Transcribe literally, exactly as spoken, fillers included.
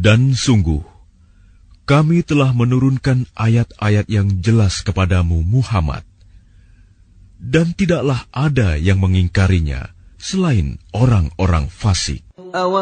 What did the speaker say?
Dan sungguh, kami telah menurunkan ayat-ayat yang jelas kepadamu, Muhammad, dan tidaklah ada yang mengingkarinya selain orang-orang fasik.